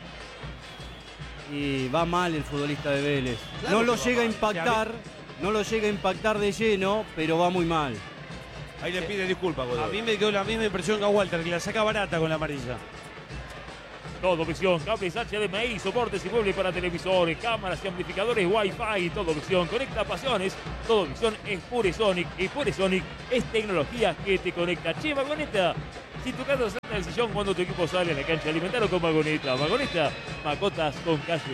Y va mal el futbolista de Vélez. Claro no lo que va llega a mal. impactar, no lo llega a impactar de lleno, pero va muy mal. Ahí le pide disculpas, Godoy. A mí me quedó la misma impresión que a Walter, que la saca barata con la amarilla. Todo Visión, cables H D M I, soportes y muebles para televisores, cámaras y amplificadores Wi-Fi. Todo Visión conecta pasiones. Todo Visión es Puresonic y Puresonic es tecnología que te conecta. Che, Vagoneta, si tu casa salta del sillón cuando tu equipo sale a la cancha, alimentalo con Vagoneta. Vagoneta, mascotas con calle.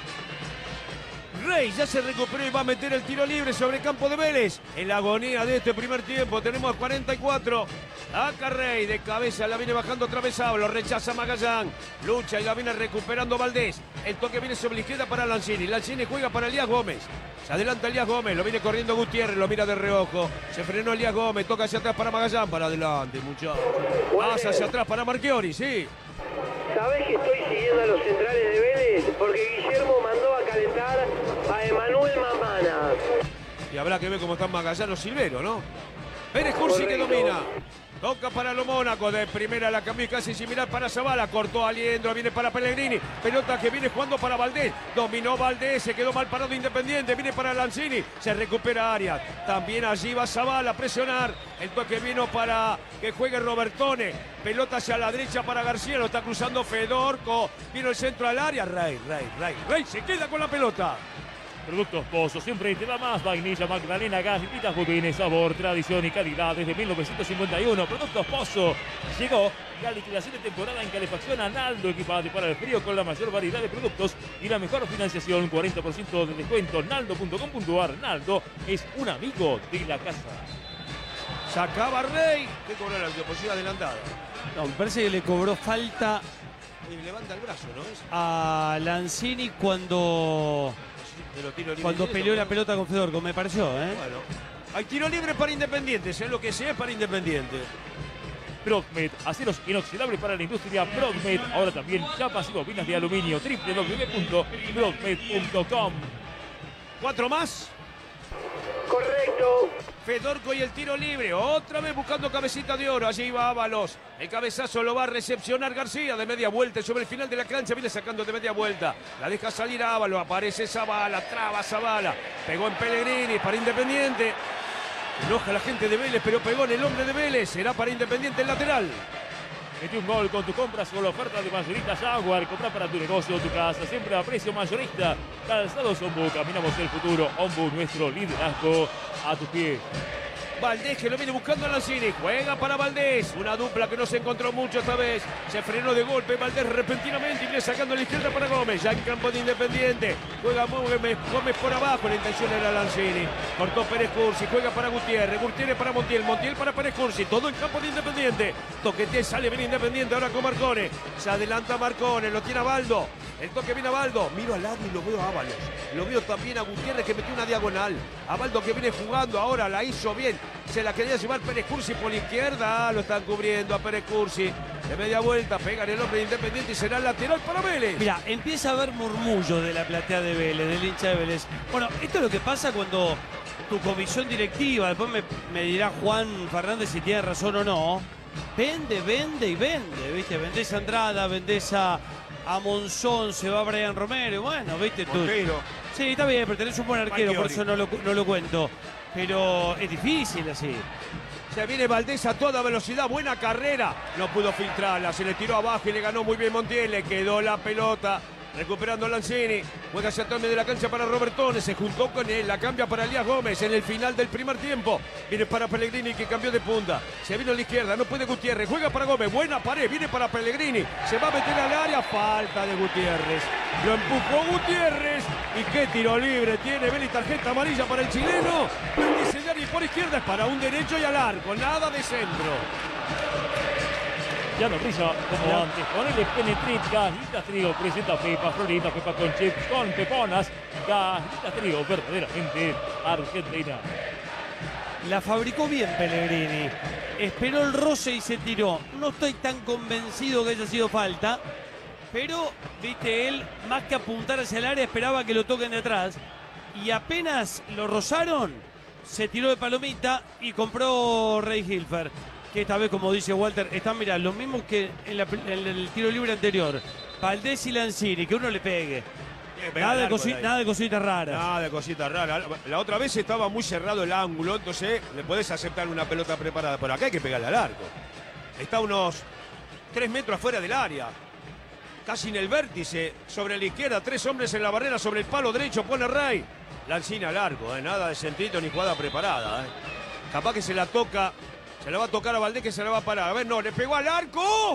Rey ya se recuperó y va a meter el tiro libre sobre campo de Vélez. En la agonía de este primer tiempo tenemos cuarenta y cuatro. Acá Rey de cabeza, la viene bajando otra vez Sablo, rechaza Magallán. Lucha y la viene recuperando Valdés. El toque viene sobre la izquierda para Lanzini. Lanzini juega para Elías Gómez. Se adelanta Elías Gómez, lo viene corriendo Gutiérrez, lo mira de reojo. Se frenó Elías Gómez, toca hacia atrás para Magallán. Para adelante, muchachos. Pasa hacia atrás para Marchiori, sí. ¿Sabés que estoy siguiendo a los centrales de Vélez? Porque Guillermo mandó a calentar a Emanuel Mamana. Y habrá que ver cómo están Magallano Silvero, ¿no? Pérez Cursi que Correcto. domina. Toca para lo Mónaco. De primera la cambió casi sin mirar para Zavala. Cortó a Aliendro. Viene para Pellegrini. Pelota que viene jugando para Valdés. Dominó Valdés. Se quedó mal parado Independiente. Viene para Lanzini. Se recupera Arias. También allí va Zavala a presionar. El toque vino para que juegue Robertone. Pelota hacia la derecha para García. Lo está cruzando Fedorco. Vino el centro al área. Rey, Rey, Rey. Rey se queda con la pelota. Productos Pozo, siempre te da más. Vainilla, Magdalena, galletitas, budines, sabor, tradición y calidad desde mil novecientos cincuenta y uno. Productos Pozo. Llegó la liquidación de temporada en calefacción a Naldo, equipado para el frío con la mayor variedad de productos y la mejor financiación, cuarenta por ciento de descuento. Naldo punto com punto a r. Naldo es un amigo de la casa. Sacaba Rey. ¿Qué cobró la posición adelantada? No, me parece que le cobró falta Y levanta el brazo, ¿no es? a Lanzini cuando, Pero tiro libre cuando directo, peleó la ¿no? pelota con Fedorco, me pareció, ¿eh? Bueno, hay tiro libre para Independiente, sé lo que sea para Independiente. Procmed, aceros inoxidables para la industria. Procmed, ahora también chapas y bobinas de aluminio. doble u doble u doble u punto procmed punto com. Cuatro más. Correcto. Fedorco y el tiro libre. Otra vez buscando cabecita de oro. Allí va Ábalos. El cabezazo lo va a recepcionar García de media vuelta. Sobre el final de la cancha viene sacando de media vuelta. La deja salir Ábalos. Aparece Zavala. Traba Zavala. Pegó en Pellegrini para Independiente. Enoja a la gente de Vélez, pero pegó en el hombre de Vélez. Será para Independiente el lateral. Metí un gol con tu compras con la oferta de Mayorista Jaguar. Compra para tu negocio o tu casa, siempre a precio mayorista. Calzados Ombu, caminamos el futuro. Ombu, nuestro liderazgo a tus pies. Valdés que lo viene buscando a Lanzini. Juega para Valdés. Una dupla que no se encontró mucho esta vez. Se frenó de golpe Valdés repentinamente y viene sacando a la izquierda para Gómez. Ya en campo de Independiente. Juega Gómez, Gómez por abajo. La intención era Lanzini. Cortó Pérez Cursi. Juega para Gutiérrez. Gutiérrez para Montiel. Montiel para Pérez Cursi. Todo en campo de Independiente. Toquete sale bien Independiente. Ahora con Marcone. Se adelanta Marcone. Lo tiene a Baldo. El toque viene a Baldo. Miro al lado y lo veo a Ábalos. Lo veo también a Gutiérrez que metió una diagonal. A Baldo que viene jugando ahora. La hizo bien. Se la quería llevar Pérez Cursi por la izquierda. Lo están cubriendo a Pérez Cursi. De media vuelta pegan el hombre de Independiente y será el lateral para Vélez. Mira, empieza a haber murmullo de la platea de Vélez, del hincha de Vélez. Bueno, esto es lo que pasa cuando tu comisión directiva, después me, me dirá Juan Fernández si tiene razón o no, vende, vende y vende, ¿viste? Vendés a Andrada, vendés a, a Monzón, se va Brian Romero, bueno, ¿viste? Tú, Montero. sí, está bien, pero tenés un buen arquero, por Maggiori. eso no lo, no lo cuento. Pero es difícil así. Se viene Valdés a toda velocidad, buena carrera. No pudo filtrarla, se le tiró abajo y le ganó muy bien Montiel. Le quedó la pelota. Recuperando Lanzini. Juega hacia atrás de la cancha para Robertone. Se juntó con él. La cambia para Elías Gómez en el final del primer tiempo. Viene para Pellegrini que cambió de punta. Se vino a la izquierda. No puede Gutiérrez. Juega para Gómez. Buena pared. Viene para Pellegrini. Se va a meter al área. Falta de Gutiérrez. Lo empujó Gutiérrez. Y qué tiro libre tiene Vélez. Tarjeta amarilla para el chileno. Bendice de área y por izquierda es para un derecho y al arco. Nada de centro. Ya no brilla como antes. Con el Penetrit, Galletitas Trigo presenta Pepa Florita, Pepa con chips, con peponas. Galletitas Trigo, verdaderamente argentina. La fabricó bien Pellegrini. Esperó el roce y se tiró. No estoy tan convencido que haya sido falta. Pero, viste, él, más que apuntar hacia el área, esperaba que lo toquen de atrás. Y apenas lo rozaron, se tiró de palomita y compró Rey Hilfer. Que esta vez, como dice Walter, están, mirá, los mismos que en, la, en el tiro libre anterior. Valdés y Lanzini, que uno le pegue. Nada de, cosi de nada de cositas raras. Nada de cositas raras. La otra vez estaba muy cerrado el ángulo, entonces le podés aceptar una pelota preparada. Por acá hay que pegarle al arco. Está unos tres metros afuera del área. Casi en el vértice. Sobre la izquierda, tres hombres en la barrera. Sobre el palo derecho pone Rey. Lanzini al arco, ¿eh? Nada de centrito ni jugada preparada. ¿eh? Capaz que se la toca. Se la va a tocar a Valdés que se la va a parar. A ver, no, le pegó al arco.